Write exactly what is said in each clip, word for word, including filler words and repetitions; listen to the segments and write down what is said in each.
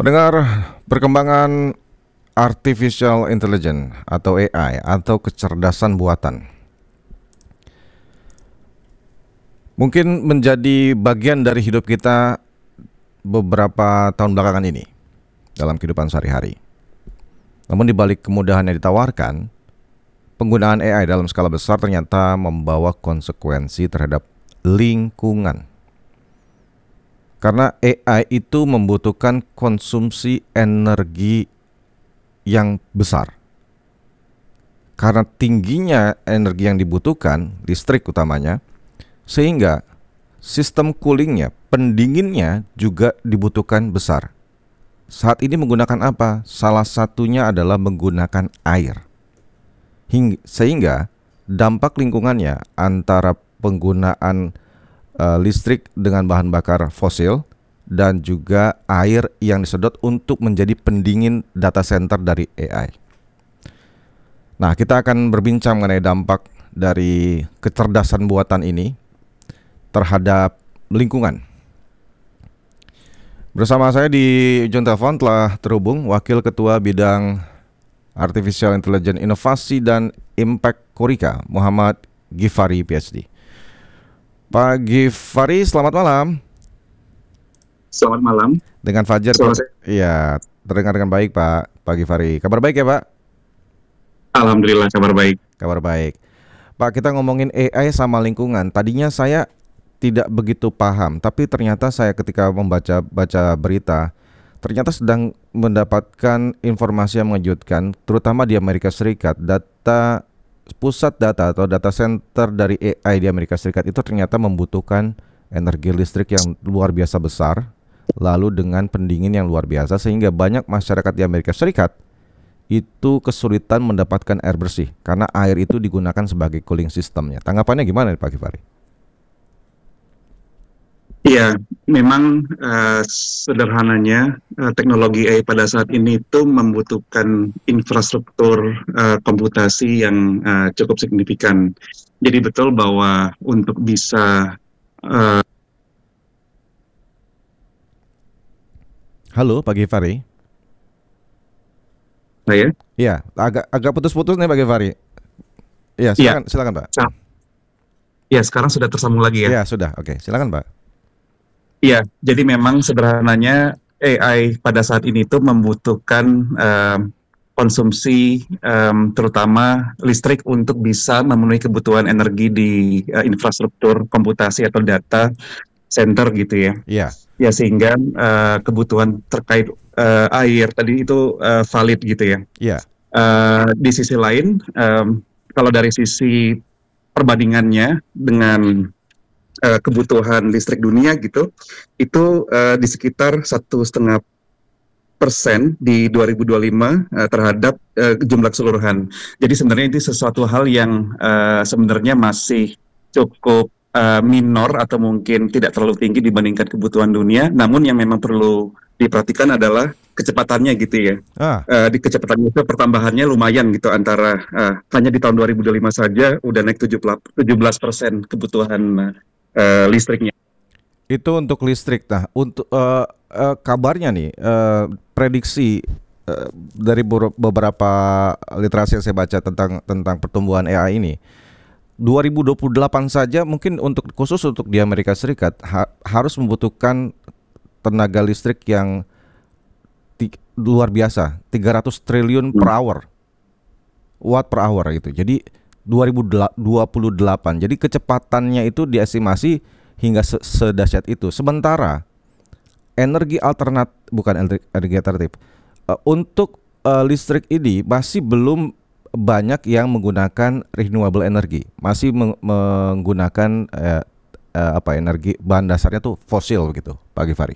Mendengar perkembangan artificial intelligence atau A I atau kecerdasan buatan mungkin menjadi bagian dari hidup kita beberapa tahun belakangan ini dalam kehidupan sehari-hari. Namun di balik kemudahan yang ditawarkan, penggunaan A I dalam skala besar ternyata membawa konsekuensi terhadap lingkungan. Karena A I itu membutuhkan konsumsi energi yang besar. Karena tingginya energi yang dibutuhkan, listrik utamanya, sehingga sistem coolingnya, pendinginnya juga dibutuhkan besar. Saat ini menggunakan apa? Salah satunya adalah menggunakan air. Hingga, sehingga dampak lingkungannya antara penggunaan uh, listrik dengan bahan bakar fosil dan juga air yang disedot untuk menjadi pendingin data center dari A I. Nah, kita akan berbincang mengenai dampak dari kecerdasan buatan ini terhadap lingkungan. Bersama saya di ujung telepon telah terhubung Wakil Ketua Bidang Artificial Intelligence Inovasi dan Impact Korika, Muhammad Ghifari P H D. Pak Ghifari, selamat malam. Selamat malam. Dengan Fajar. Iya, terdengar dengan baik Pak, Pak Ghifari. Kabar baik ya Pak? Alhamdulillah, kabar baik. Kabar baik. Pak, kita ngomongin A I sama lingkungan. Tadinya saya tidak begitu paham, tapi ternyata saya ketika membaca baca berita, ternyata sedang mendapatkan informasi yang mengejutkan, terutama di Amerika Serikat. Data pusat data atau data center dari A I di Amerika Serikat itu ternyata membutuhkan energi listrik yang luar biasa besar, lalu dengan pendingin yang luar biasa, sehingga banyak masyarakat di Amerika Serikat itu kesulitan mendapatkan air bersih karena air itu digunakan sebagai cooling systemnya. Tanggapannya gimana Pak Ghifari? Iya, memang uh, sederhananya uh, teknologi A I pada saat ini itu membutuhkan infrastruktur uh, komputasi yang uh, cukup signifikan. Jadi betul bahwa untuk bisa uh... Halo Pak Ghifari. Saya? Iya, agak agak putus-putus nih Pak Ghifari. Iya, silakan, ya. silakan Pak. Ya, sekarang sudah tersambung lagi ya? Iya, sudah. Oke, silakan Pak. Iya, jadi memang sederhananya A I pada saat ini itu membutuhkan um, konsumsi um, terutama listrik untuk bisa memenuhi kebutuhan energi di uh, infrastruktur komputasi atau data center gitu ya. Iya. Ya sehingga uh, kebutuhan terkait uh, air tadi itu uh, valid gitu ya. Iya. Uh, di sisi lain, um, kalau dari sisi perbandingannya dengan Uh, kebutuhan listrik dunia gitu, itu uh, di sekitar satu setengah persen di dua ribu dua puluh lima uh, terhadap uh, jumlah keseluruhan. Jadi sebenarnya itu sesuatu hal yang uh, sebenarnya masih cukup uh, minor atau mungkin tidak terlalu tinggi dibandingkan kebutuhan dunia. Namun yang memang perlu diperhatikan adalah kecepatannya gitu ya. Ah. Uh, di kecepatan itu pertambahannya lumayan gitu antara uh, hanya di tahun dua ribu dua puluh lima saja udah naik tujuh belas persen kebutuhan uh, Uh, listriknya. Itu untuk listrik. Nah, untuk uh, uh, kabarnya nih, uh, prediksi uh, dari beberapa literasi yang saya baca tentang tentang pertumbuhan A I ini, dua ribu dua puluh delapan saja mungkin untuk khusus untuk di Amerika Serikat ha- harus membutuhkan tenaga listrik yang ti- luar biasa, tiga ratus triliun hmm. per hour, watt per hour gitu. Jadi dua ribu dua puluh delapan. Jadi kecepatannya itu diestimasi hingga sedahsyat itu. Sementara energi alternatif, bukan energi alternatif, uh, untuk uh, listrik ini masih belum banyak yang menggunakan renewable energy. Masih meng- menggunakan uh, uh, apa energi bahan dasarnya tuh fosil gitu, Pak Ghifari.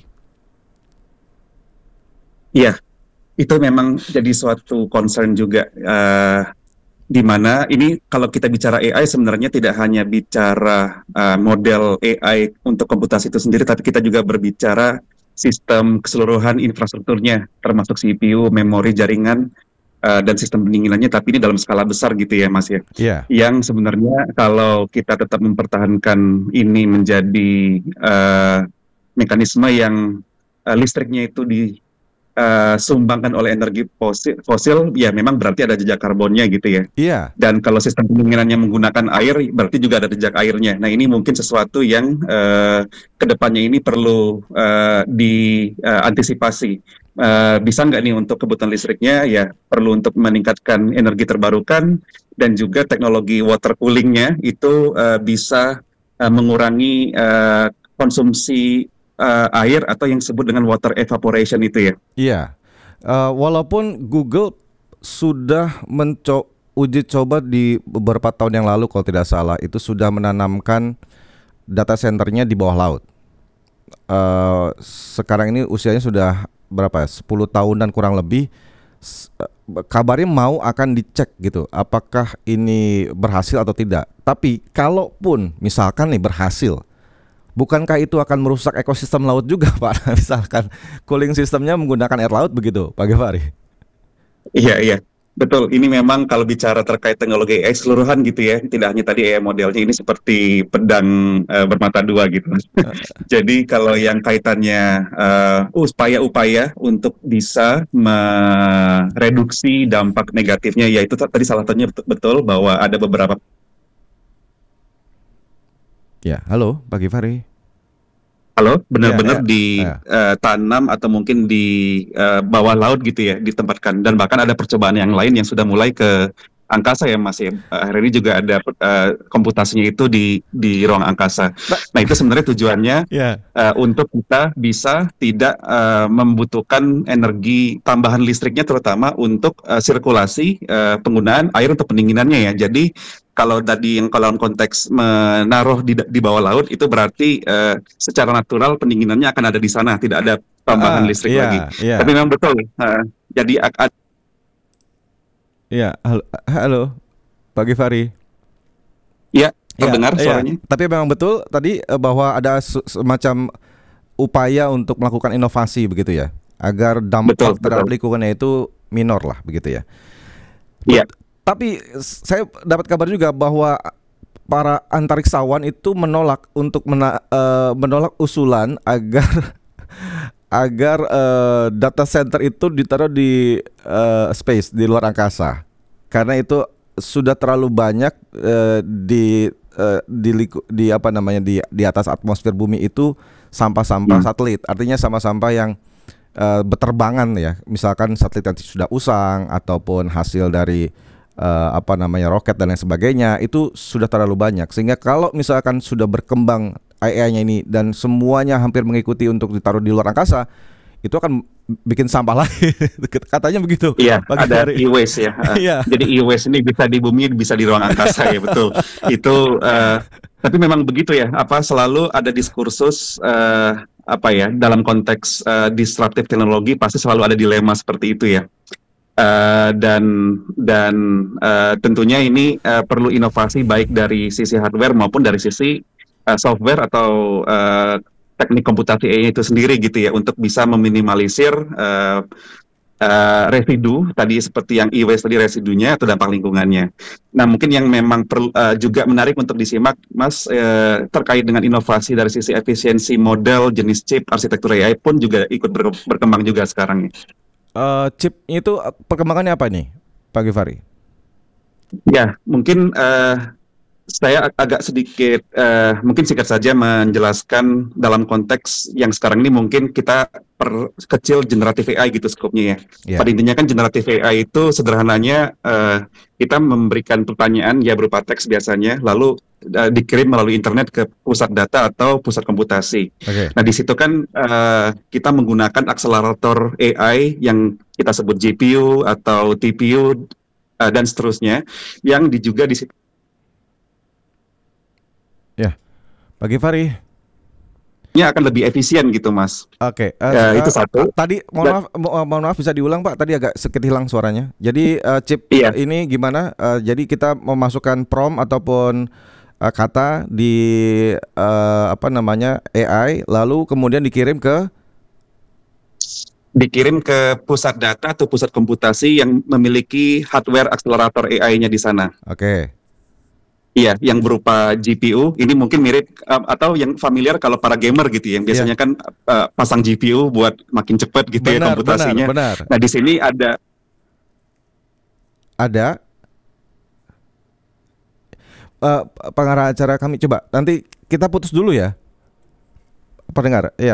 Iya, itu memang jadi suatu concern juga. Uh... di mana ini kalau kita bicara A I sebenarnya tidak hanya bicara uh, model A I untuk komputasi itu sendiri, tapi kita juga berbicara sistem keseluruhan infrastrukturnya, termasuk C P U, memori, jaringan, uh, dan sistem pendinginannya, tapi ini dalam skala besar gitu ya Mas ya. Yeah. Yang sebenarnya kalau kita tetap mempertahankan ini menjadi uh, mekanisme yang uh, listriknya itu di disumbangkan oleh energi fosil, fosil, ya memang berarti ada jejak karbonnya gitu ya. Iya. Dan kalau sistem pendinginannya menggunakan air, berarti juga ada jejak airnya. Nah ini mungkin sesuatu yang uh, kedepannya ini perlu uh, diantisipasi. Uh, bisa nggak nih untuk kebutuhan listriknya? Ya perlu untuk meningkatkan energi terbarukan dan juga teknologi water coolingnya itu uh, bisa uh, mengurangi uh, konsumsi uh, air atau yang disebut dengan water evaporation itu ya. Iya. Uh, walaupun Google sudah mencoba uji coba di beberapa tahun yang lalu kalau tidak salah itu sudah menanamkan data centernya di bawah laut. Uh, sekarang ini usianya sudah berapa ya? sepuluh tahunan kurang lebih. Kabarnya mau akan dicek gitu, apakah ini berhasil atau tidak. Tapi kalaupun misalkan nih berhasil, bukankah itu akan merusak ekosistem laut juga, Pak? Misalkan cooling sistemnya menggunakan air laut begitu, Pak Givari? Iya, iya. Betul, ini memang kalau bicara terkait teknologi A I keseluruhan gitu ya, tidak hanya tadi A I modelnya ini seperti pedang uh, bermata dua gitu. Jadi kalau yang kaitannya uh, upaya-upaya untuk bisa mereduksi dampak negatifnya, yaitu tadi salah satunya betul, betul bahwa ada beberapa. Ya, halo Pak Givari. Halo, benar-benar ya, ya, ditanam ya. uh, atau mungkin di uh, bawah laut gitu ya, ditempatkan. Dan bahkan ada percobaan yang lain yang sudah mulai ke angkasa ya Mas ya. Uh, hari ini juga ada uh, komputasinya itu di di ruang angkasa. Nah itu sebenarnya tujuannya yeah. uh, untuk kita bisa tidak uh, membutuhkan energi tambahan listriknya, terutama untuk uh, sirkulasi uh, penggunaan air untuk pendinginannya ya. Jadi kalau tadi yang kalau konteks menaruh di, di bawah laut itu berarti uh, secara natural pendinginannya akan ada di sana, tidak ada tambahan uh, listrik yeah, lagi. Yeah. Tapi memang betul. Uh, jadi akan. Iya, halo, halo Pak Givari. Iya, terdengar ya, suaranya. Ya. Tapi memang betul tadi bahwa ada semacam upaya untuk melakukan inovasi begitu ya, agar dampak betul, terhadap betul. lingkungannya itu minor lah begitu ya. Iya. Tapi saya dapat kabar juga bahwa para antariksawan itu menolak untuk mena, uh, menolak usulan agar agar uh, data center itu ditaruh di uh, space, di luar angkasa, karena itu sudah terlalu banyak uh, di uh, di di apa namanya di di atas atmosfer bumi itu sampah-sampah hmm. satelit, artinya sampah-sampah yang uh, berterbangan ya, misalkan satelit yang sudah usang ataupun hasil dari Uh, apa namanya roket dan lain sebagainya, itu sudah terlalu banyak, sehingga kalau misalkan sudah berkembang A I-nya ini dan semuanya hampir mengikuti untuk ditaruh di luar angkasa, itu akan bikin sampah lagi. Katanya begitu. Iya, ada e-waste ya. uh, jadi e-waste ini bisa di bumi, bisa di ruang angkasa ya, betul. Itu uh, tapi memang begitu ya, apa selalu ada diskursus uh, apa ya, dalam konteks uh, disruptive teknologi pasti selalu ada dilema seperti itu ya. Uh, dan dan uh, tentunya ini uh, perlu inovasi baik dari sisi hardware maupun dari sisi uh, software atau uh, teknik komputasi A I itu sendiri gitu ya, untuk bisa meminimalisir uh, uh, residu tadi seperti yang e-waste tadi, residunya atau dampak lingkungannya. Nah mungkin yang memang perlu uh, juga menarik untuk disimak Mas, uh, terkait dengan inovasi dari sisi efisiensi model, jenis chip, arsitektur A I pun juga ikut ber- berkembang juga sekarang ya. Uh, chip itu perkembangannya apa nih, Pak Givari? Ya, mungkin uh, saya ag- agak sedikit, uh, mungkin singkat saja menjelaskan dalam konteks yang sekarang ini mungkin kita perkecil generatif A I gitu skopnya ya. Yeah. Pada intinya kan generatif A I itu sederhananya uh, kita memberikan pertanyaan ya berupa teks biasanya, lalu uh, dikirim melalui internet ke pusat data atau pusat komputasi. Okay. Nah di situ kan uh, kita menggunakan akselerator A I yang kita sebut G P U atau T P U uh, dan seterusnya, yang di, juga di situ. Ya, Pak Givari. Ini akan lebih efisien gitu, Mas. Oke, okay. uh, ya, uh, itu satu. Uh, tadi mohon maaf, mo- mohon maaf bisa diulang Pak. Tadi agak sedikit hilang suaranya. Jadi uh, chip iya. ini gimana? Uh, jadi kita memasukkan prompt ataupun uh, kata di uh, apa namanya A I, lalu kemudian dikirim ke dikirim ke pusat data atau pusat komputasi yang memiliki hardware akselerator A I-nya di sana. Oke. Okay. Iya, yang berupa G P U ini mungkin mirip uh, atau yang familiar kalau para gamer gitu ya, yang Iya. biasanya kan uh, pasang G P U buat makin cepat gitu ya Benar, benar, komputasinya. benar. Nah, di sini ada Ada eh, pengarah acara kami, coba nanti kita putus dulu ya, pendengar. Iya.